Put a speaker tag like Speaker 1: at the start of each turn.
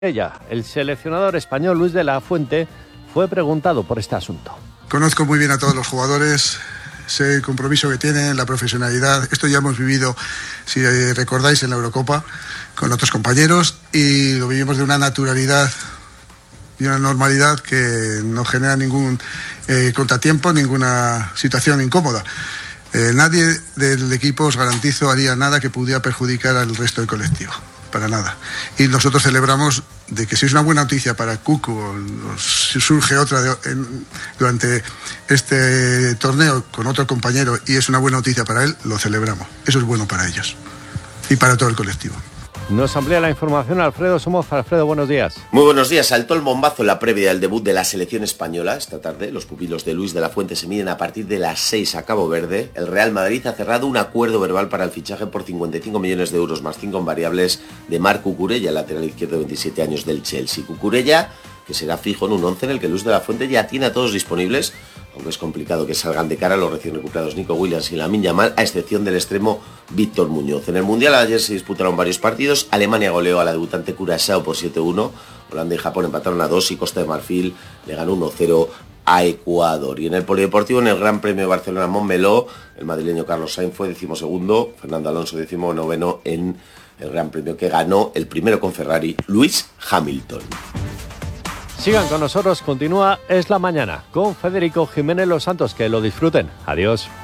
Speaker 1: El seleccionador español Luis de la Fuente fue preguntado por este asunto.
Speaker 2: Conozco muy bien a todos los jugadores, sé el compromiso que tienen, la profesionalidad. Esto ya hemos vivido, si recordáis, en la Eurocopa con otros compañeros, y lo vivimos de una naturalidad y una normalidad que no genera ningún contratiempo, ninguna situación incómoda. Nadie del equipo, os garantizo, haría nada que pudiera perjudicar al resto del colectivo. Para nada. Y nosotros celebramos de que si es una buena noticia para Cucu o si surge otra durante este torneo con otro compañero y es una buena noticia para él, lo celebramos. Eso es bueno para ellos y para todo el colectivo.
Speaker 1: Nos amplía la información Alfredo Somoz. Alfredo, buenos días.
Speaker 3: Muy buenos días. Saltó el bombazo en la previa del debut de la selección española esta tarde. Los pupilos de Luis de la Fuente se miden a partir de las 6 a Cabo Verde. El Real Madrid ha cerrado un acuerdo verbal para el fichaje por 55 millones de euros más 5 en variables de Marc Cucurella, lateral izquierdo de 27 años del Chelsea. Cucurella, que será fijo en un 11 en el que Luis de la Fuente ya tiene a todos disponibles, aunque es complicado que salgan de cara los recién recuperados Nico Williams y Lamine Yamal, a excepción del extremo Víctor Muñoz. En el Mundial ayer se disputaron varios partidos. Alemania goleó a la debutante Curazao por 7-1, Holanda y Japón empataron a 2 y Costa de Marfil le ganó 1-0 a Ecuador. Y en el polideportivo, en el Gran Premio de Barcelona Montmeló, el madrileño Carlos Sainz fue 12º, Fernando Alonso 19º en el Gran Premio que ganó el primero con Ferrari, Lewis Hamilton.
Speaker 1: Sigan con nosotros, continúa Es la Mañana con Federico Jiménez Los Santos. Que lo disfruten. Adiós.